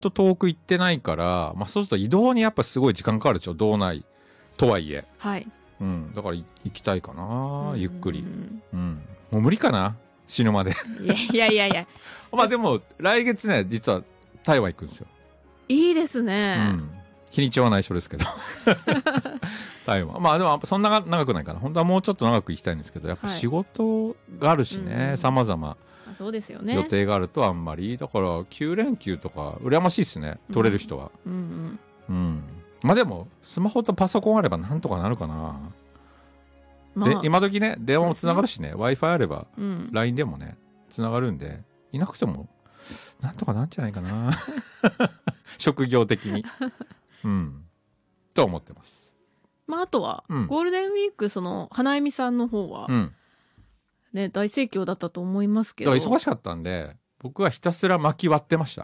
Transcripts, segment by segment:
と遠く行ってないから、まあ、そうすると移動にやっぱすごい時間かかるでしょ、道内とはいえ。 はい。 うん、だから行きたいかな、ゆっくり。 うん。 うん。もう無理かな、死ぬまで。 いやいやいや。 まあでも、来月ね、実は台湾行くんですよ。 いいですうね。 ん。日にちは内緒ですけど。台湾。まあでも、そんな長くないかな。本当はもうちょっと長く行きたいんですけど、やっぱ仕事があるしね、様々。 そうですよね。 予定があるとあんまり。だから、9連休とか、羨ましいですね。取れる人は。 うんうん。まあでも、スマホとパソコンあればなんとかなるかな。 まあ、 で、今時ね、電話もつながるしね、Wi-Fi あれば、 うん、 LINE でもね、つながるんで、いなくても、なんとかなんじゃないかな。職業的に。うん。と思ってます。 まあ、あとは、 うんゴールデンウィーク、花恵美さんの方は、 うん。 ね、大盛況だったと思いますけど。 だから忙しかったんで、僕はひたすら薪割ってました。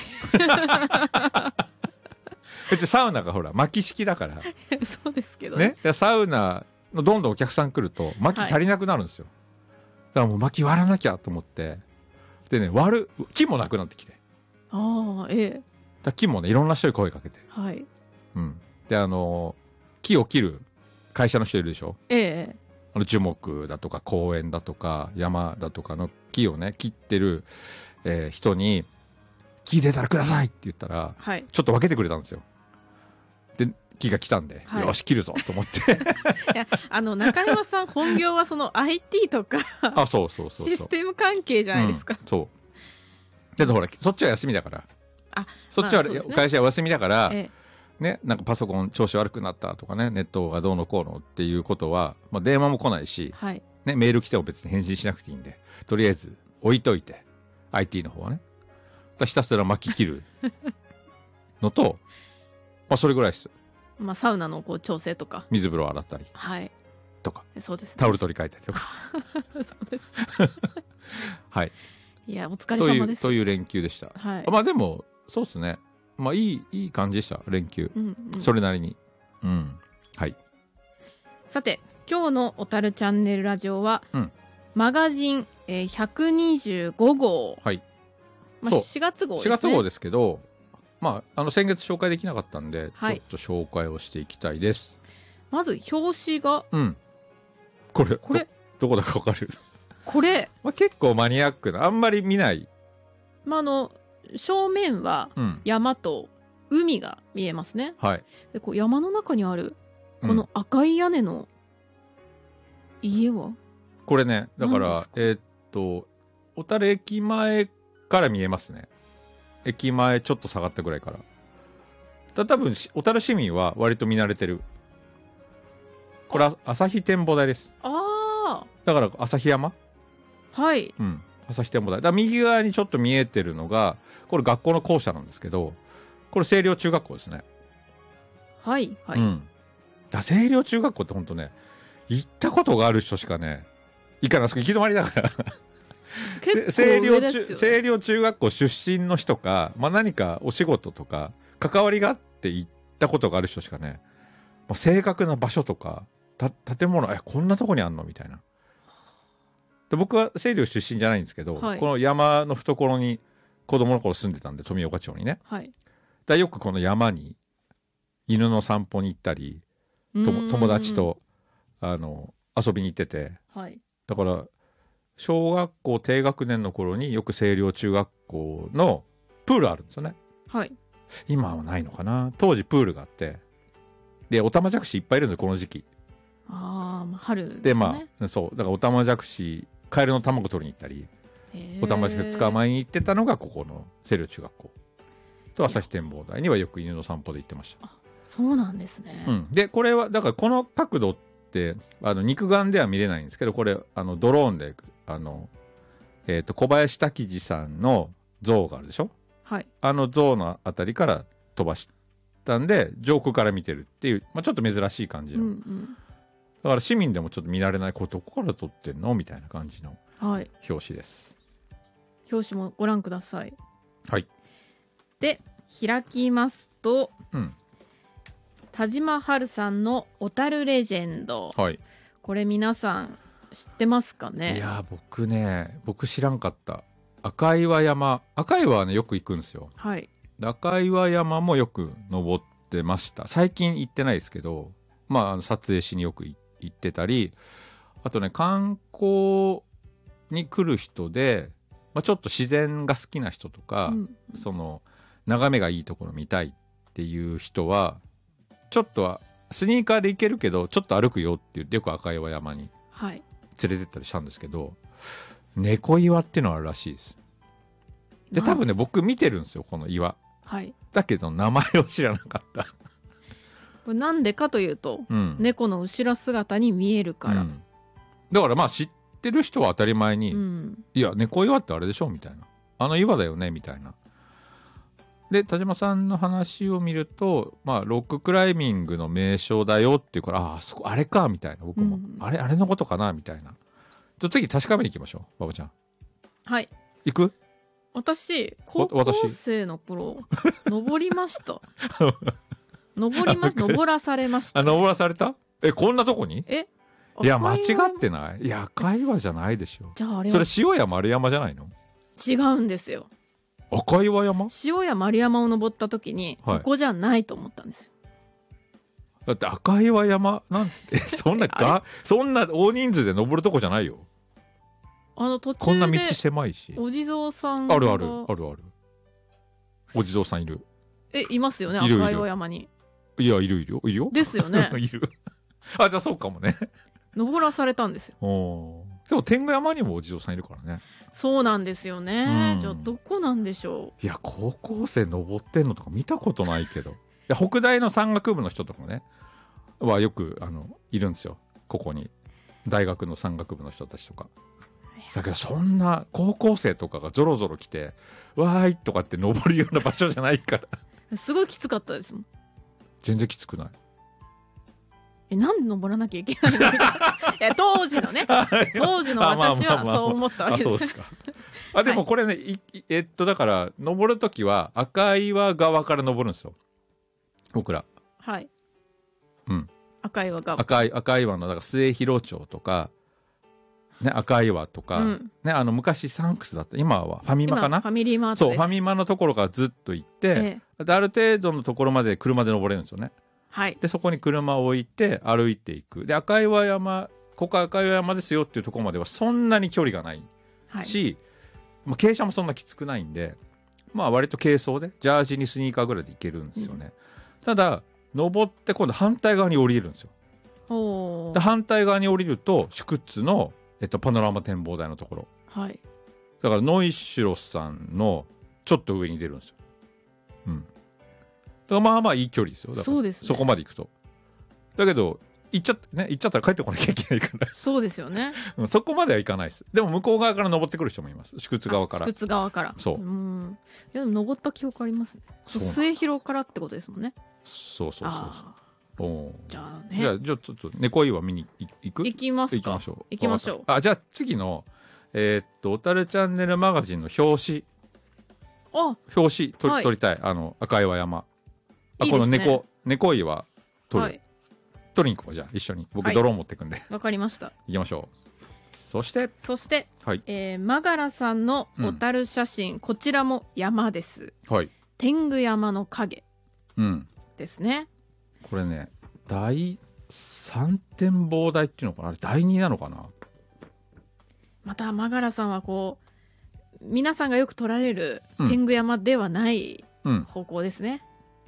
うちサウナがほら、薪式だから。 そうですけどね。でサウナのどんどんお客さん来ると、薪足りなくなるんですよ。だからもう薪割らなきゃと思って。でね、木もなくなってきて。 ああ、ええ。 木もね、いろんな人に声かけて。 はい。 うん。で、木を切る会社の人いるでしょ。 ええ。 樹木だとか公園だとか山だとかの木をね、切ってる、人に、木出たらくださいって言ったら、 はい。 ちょっと分けてくれたんですよ。で、木が来たんで、 はいよし、切るぞと思って。 いや、中山さん本業はIT とかあ、そう。 システム関係じゃないですか。 そう。だってほら、そっちは休みだから。 あ、 そっちは、 そうですね会社はお休みだから、 ええ。 ね、なんかパソコン調子悪くなったとかね、ネットがどうのこうのっていうことは、まあ電話も来ないし、 はい。 ね、メール来ても別に返信しなくていいんで、とりあえず置いといて、IT の方はね。ひたすら巻き切るのと、まあそれぐらいです。 まあ、サウナの調整とか。 水風呂洗ったりはい。 とか、 そうですね。 タオル取り替えたりとか。 そうです。 はい。 いや、お疲れ様です。 という連休でした。 はい。 まあでも、そうですね。まあいい感じでした、連休。それなりに。うん。はい。 さて、今日のおたるチャンネルラジオは、マガジン、125号。 はい。 まあ、4月号ですね。 4月号ですけど、まあ、先月紹介できなかったんで、 はい、 ちょっと紹介をしていきたいです。 まず、表紙が、 これ、どこだかわかる？ これ、 まあ、結構マニアックな、あんまり見ない。 まあ、正面は山と海が見えますね。 はい。 で、山の中にある、この赤い屋根の家は、 これね、だから、小樽駅前から見えますね。駅前ちょっと下がったぐらいから。多分、小樽市民は割と見慣れてる。これは朝日展望台です。 ああ。 だから朝日山？ はい。 うん。朝日展望台。だから右側にちょっと見えてるのが、これ学校の校舎なんですけど、これ星稜中学校ですね。 はい、はい。 星稜中学校ってほんとね、行ったことがある人しかね、行かない。行き止まりだから。星稜中学校出身の人か、まあ、何かお仕事とか、関わりがあって行ったことがある人しかね、まあ、正確な場所とか、建物、こんなとこにあんのみたいな。で僕は星稜出身じゃないんですけど、この山の懐に子供の頃住んでたんで、富岡町にね。だよくこの山に犬の散歩に行ったり、友達と遊びに行ってて、だから小学校低学年の頃によく星稜中学校のプールあるんですよね。今はないのかな。当時プールがあって、でオタマジャクシいっぱいいるんですよ、この時期。 春ですね。 でまあそうだからオタマジャクシカエルの卵取りに行ったり、オタマジャクシ捕まえに行ってたのがここの星稜中学校と朝日展望台にはよく犬の散歩で行ってました。 そうなんですね。 でこれはだからこの角度って肉眼では見れないんですけど、これドローンで小林滝次さんの像があるでしょ。像のあたりから飛ばしたんで上空から見てるっていう、まあ、ちょっと珍しい感じの、だから市民でもちょっと見慣れない、これどこから撮ってんのみたいな感じの表紙です。 表紙もご覧ください。 はい。 で開きますと、田島春さんの小樽レジェンド。これ皆さん知ってますかね。 いや僕知らんかった。赤岩山、赤岩はねよく行くんですよ。 赤岩山もよく登ってました。最近行ってないですけど、撮影しによく行ってたり、あとね、観光に来る人で、ちょっと自然が好きな人とか、その眺めがいいところ見たいっていう人は、ちょっとはスニーカーで行けるけどちょっと歩くよって言ってよく赤岩山に連れてったりしたんですけど、猫岩っていうのはあるらしいです。で多分ね、僕見てるんですよこの岩、だけど名前を知らなかったこれなんでかというと、猫の後ろ姿に見えるから、 だから知ってる人は当たり前に、いや猫岩ってあれでしょみたいな、あの岩だよねみたいな。で田島さんの話を見ると、ロッククライミングの名称だよっていうから、そこあれかみたいな、僕も、あれのことかなみたいな。次確かめに行きましょう、バボちゃん。行く？ 私高校生の頃登りました登らされました、 登らされた？こんなとこに？いや間違ってない？いや赤岩じゃないでしょ。 じゃああれそれ塩屋丸山じゃないの？ 違うんですよ。 赤岩山？ 塩屋丸山を登った時に、ここじゃないと思ったんですよ。 だって赤岩山なんてそんな大人数で登るとこじゃないよ。 途中でこんな道狭いし。 お地蔵さんがあるお地蔵さんいる。 いますよね、赤岩山に。 いやいるよですよねいる。じゃあそうかもね。 登らされたんですよ。 でも天狗山にもお地蔵さんいるからね。 そうなんですよね、じゃあどこなんでしょう。いや高校生登ってんのとか見たことないけど北大の山岳部の人とかねはよくいるんですよ、ここに。大学の山岳部の人たちとか。だけどそんな高校生とかがゾロゾロ来てわーいとかって登るような場所じゃないからすごいきつかったですもん。 全然きつくない。 なんで登らなきゃいけないのみたいな当時の私はそう思ったわけです。 そうですか。でもこれね、だから登るときは赤岩側から登るんですよ、僕ら。 赤岩側。 赤岩のだから末広町とか、ね、赤岩とか、昔サンクスだった、今はファミマかな。 ファミリーマートです。 そうファミマのところからずっと行って、である程度のところまで車で登れるんですよね。でそこに車を置いて歩いていく。で赤岩山、ここ赤岩山ですよっていうところまではそんなに距離がないし、傾斜もそんなきつくないんで、割と軽装でジャージにスニーカーぐらいで行けるんですよね。ただ登って今度反対側に降りるんですよ。で反対側に降りると宿津の、パノラマ展望台のところ、だからノイシュロスさんのちょっと上に出るんですよ。だからいい距離ですよ。だからそうですね、そこまで行くと。だけど行っちゃったら帰ってこなきゃいけないからそうですよねそこまでは行かないです。でも向こう側から登ってくる人もいます、宿津側から。 宿津側から。 そう。 いやでも登った記憶ありますね。末広からってことですもんね。 そうじゃあね、 じゃあちょっと猫岩見に行く？ 行きますか。行きましょう。 じゃあ次の小樽チャンネルマガジンの表紙撮りたい。赤岩山、この猫岩撮りに行こう。じゃあ一緒に。僕ドローン持ってくんで。 わかりました。 行きましょう。そしてマガラさんの小樽写真、こちらも山です。天狗山の影ですね。 これね、第3展望台っていうのかな、あれ第2なのかな。 またマガラさんは皆さんがよく撮られる天狗山ではない方向ですね。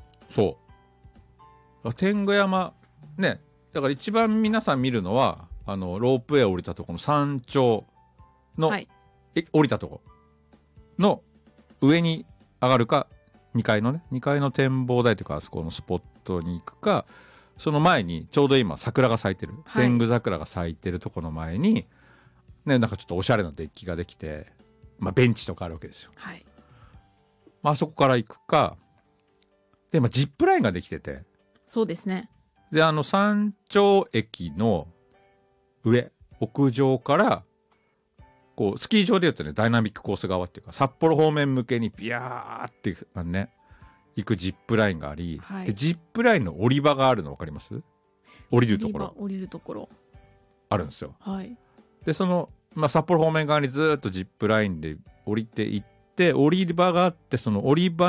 そう天狗山ね、だから一番皆さん見るのはロープウェイ降りたところの山頂の、降りたところの上に上がるか、2階の展望台というか、あそこのスポットに行くか、その前にちょうど今桜が咲いてる、天狗桜が咲いてるところの前にね、なんかちょっとおしゃれなデッキができて、ベンチとかあるわけですよ。あそこから行くかで、ジップラインができてて。 そうですね。 で山頂駅の屋上からスキー場でいうとね、ダイナミックコース側っていうか、札幌方面向けにビヤーって行くジップラインがあり、でジップラインの降り場があるの分かります？降りるところあるんですよ。でその、札幌方面側にずっとジップラインで降りていって、降り場があって、その降り場の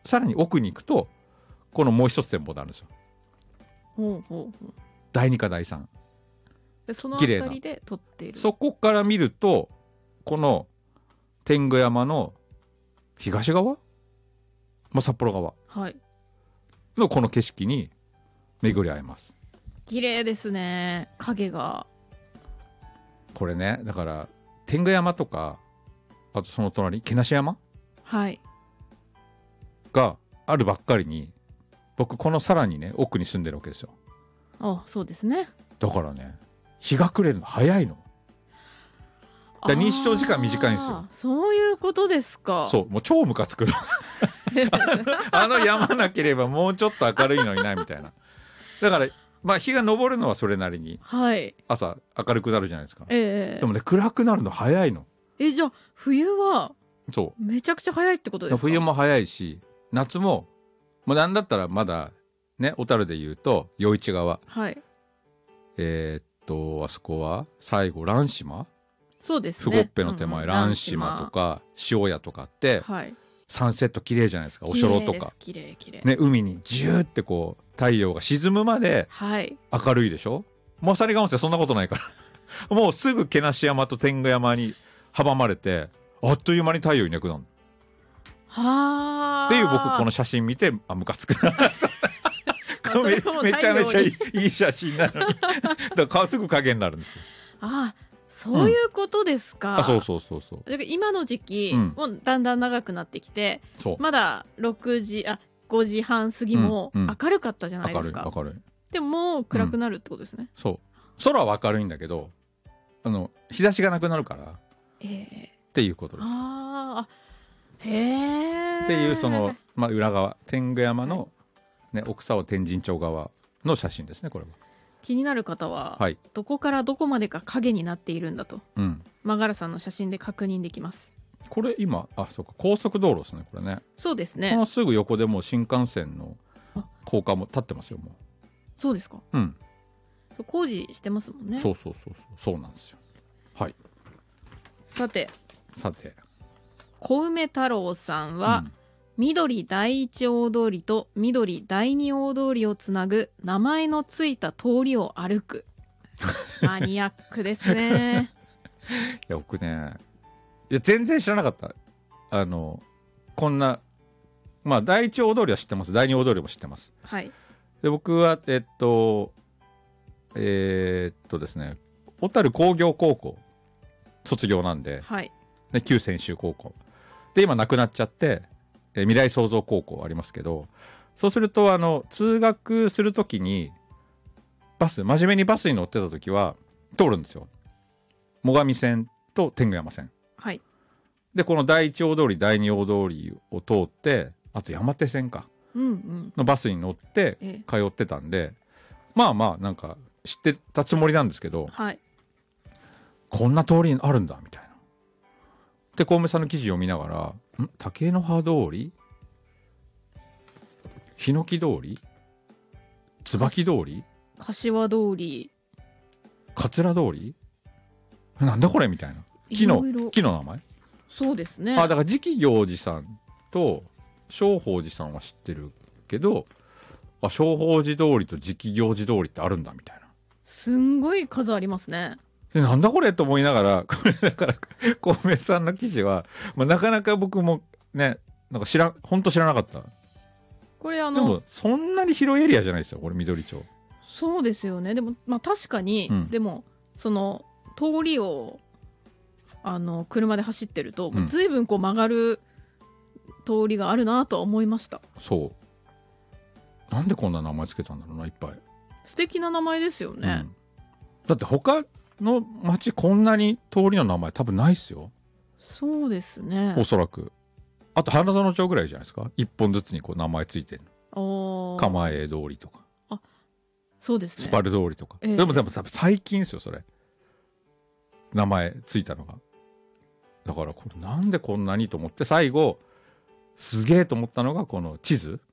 さらに奥に行くとこのもう一つ展望台あるんですよ。 ほうほうほう。 第2か第3。 その辺りで撮っている。 そこから見るとこの天狗山の東側、札幌側のこの景色に巡り合えます。 綺麗ですね、影が。 これね、だから天狗山とか、あとその隣毛無山、 はい、 があるばっかりに、僕このさらにね奥に住んでるわけですよ。 あ、そうですね。 だからね、日が暮れるの早いの。だ日照時間短いんですよ。 そういうことですか。 そう、もう超ムカつくあの山なければもうちょっと明るいのになみたいな。だからまあ日が昇るのはそれなりに朝明るくなるじゃないですか、でもね暗くなるの早いの。 じゃあ冬はそうめちゃくちゃ早いってことですか。 冬も早いし夏も、もうなんだったらまだね、小樽でいうと余市川、 はい、 あそこは最後蘭島、 そうですね、 ふごっぺの手前、蘭島とか塩屋とかって、 はい、 サンセット綺麗じゃないですか。おしょろとか綺麗綺麗、 ね、海にジューってこう太陽が沈むまで明るいでしょ。まさにがんせそんなことないからもうすぐ毛無山と天狗山に阻まれて、あっという間に太陽いなくなるっていう、僕この写真見てムカつくめちゃめちゃいい写真なのにだからすぐ影になるんですよ。 そういうことですか、 そうそう。 今の時期、もうだんだん長くなってきて、まだ5時半過ぎも明るかったじゃないですか、 明るい。 でももう暗くなるってことですね、 そう、空は明るいんだけど日差しがなくなるから、っていうことです。っていうその、裏側天狗山の、奥沢天神町側の写真ですね。これは気になる方は、どこからどこまでか影になっているんだと、マガラさんの写真で確認できます。 これ今そうか、高速道路ですねこれね。 そうですね。 このすぐ横でもう新幹線の高架も立ってますよもう。 そうですか。工事してますもんね。 そうなんですよ。はい。 さて小梅太郎さんは、緑第一大通りと緑第二大通りをつなぐ名前のついた通りを歩くマニアックですね。 いや僕ね、全然知らなかった。こんな、第一大通りは知ってます。第二大通りも知ってます。 はい。 で僕はですね、小樽工業高校卒業なんで、旧専修高校で今なくなっちゃって、未来創造高校ありますけど、そうすると通学するときに真面目にバスに乗ってた時は通るんですよ。最上線と天狗山線。でこの第一大通り第二大通りを通って、あと山手線か、のバスに乗って通ってたんで、なんか知ってたつもりなんですけど、こんな通りあるんだみたいな。で小梅さんの記事を見ながら、竹の葉通り、ヒノキ通り、椿通り、 柏通り、 桂通り、なんだこれみたいな。木の名前。 そうですね。 だから次期行司さんと正法寺さんは知ってるけど、正法寺通りと次期行司通りってあるんだみたいな。すんごい数ありますね。 でなんだこれと思いながら、これだから小梅さんの記事は、なかなか僕もね、なんか本当知らなかった。 これでもそんなに広いエリアじゃないですよこれ緑町。 そうですよね。でも確かに、でもその通りを車で走ってると、ずいぶんこう曲がる通りがあるなとは思いました。 そうなんでこんな名前つけたんだろうな。いっぱい素敵な名前ですよね、 だって他の町こんなに通りの名前多分ないっすよ。 そうですね。 おそらくあと花園町ぐらいじゃないですか。一本ずつにこう名前ついてるの。構え通りとか、 そうですね、 スパル通りとか、でも最近ですよそれ名前ついたのが。だからこれなんでこんなにと思って、最後すげえと思ったのがこの地図。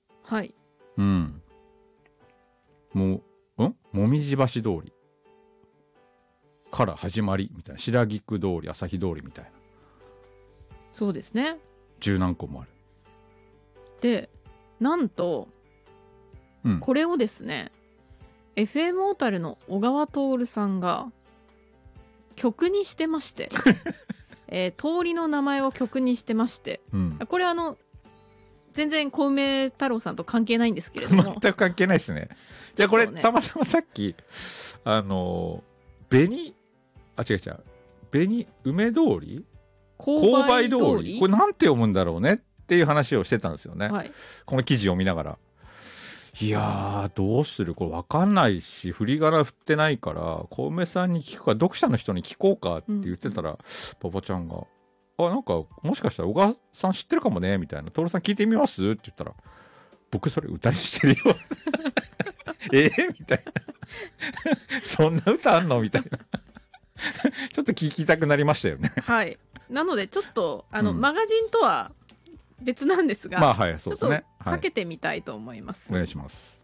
もみじ橋通りから始まりみたいな、白菊通り、朝日通りみたいな。 そうですね。 十何個もある。 でなんと、これをですね FM 小樽の小川徹さんが曲にしてまして通りの名前を曲にしてまして、これ全然小梅太郎さんと関係ないんですけれども全く関係ないですね。じゃあこれ、たまたまさっき梅通り勾配通りこれなんて読むんだろうねっていう話をしてたんですよね、この記事を見ながら。いやーどうするこれ分かんないし振り仮名振ってないから小梅さんに聞くか読者の人に聞こうかって言ってたら、パパちゃんがなんかもしかしたら小川さん知ってるかもねみたいな、徹さん聞いてみますって言ったら、僕それ歌にしてるよみたいなそんな歌あんのみたいなちょっと聞きたくなりましたよね。 はい。なのでちょっとマガジンとは別なんですが、 そうですね、 ちょっとかけてみたいと思います。 お願いします。